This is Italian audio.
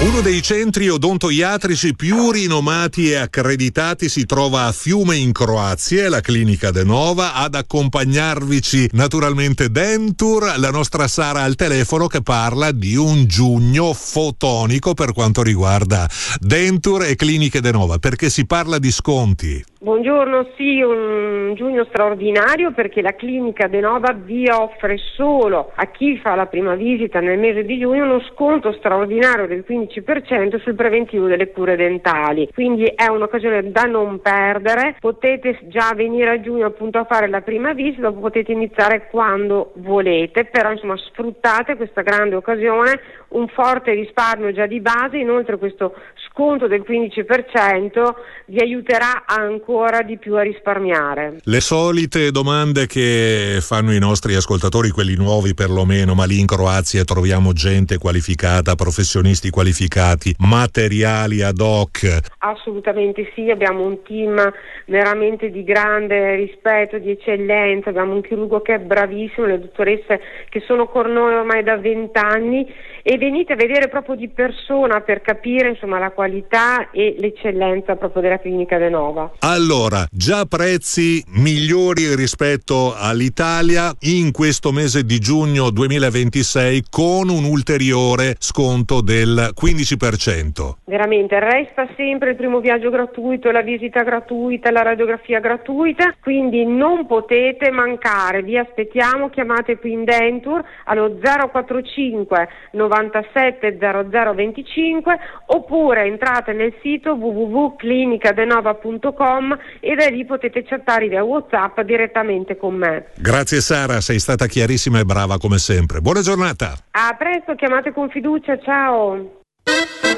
Uno dei centri odontoiatrici più rinomati e accreditati si trova a Fiume in Croazia, la clinica Denova. Ad accompagnarvici naturalmente Dentur, la nostra Sara al telefono, che parla di un giugno fotonico per quanto riguarda Dentur e cliniche Denova, perché si parla di sconti. Buongiorno, sì, un giugno straordinario perché la clinica Denova vi offre solo a chi fa la prima visita nel mese di giugno uno sconto straordinario del 15% sul preventivo delle cure dentali, quindi è un'occasione da non perdere. Potete già venire a giugno appunto a fare la prima visita, dopo potete iniziare quando volete, però insomma sfruttate questa grande occasione, un forte risparmio già di base, inoltre questo sconto del 15% vi aiuterà ancora di più a risparmiare. Le solite domande che fanno i nostri ascoltatori, quelli nuovi perlomeno, ma lì in Croazia troviamo gente qualificata, professionisti qualificati, materiali ad hoc? Assolutamente sì, abbiamo un team veramente di grande rispetto, di eccellenza, abbiamo un chirurgo che è bravissimo, le dottoresse che sono con noi ormai da 20 anni, e venite a vedere proprio di persona per capire insomma la qualità e l'eccellenza proprio della clinica Denova. Allora, già prezzi migliori rispetto all'Italia in questo mese di giugno 2026 con un ulteriore sconto del 15%. Veramente, resta sempre il primo viaggio gratuito, la visita gratuita, la radiografia gratuita, quindi non potete mancare, vi aspettiamo, chiamate qui in Dentur allo 045 97 00 25 oppure entrate nel sito www.clinicadenova.com e da lì potete chattare via WhatsApp direttamente con me. Grazie Sara, sei stata chiarissima e brava come sempre. Buona giornata. A presto, chiamate con fiducia, ciao.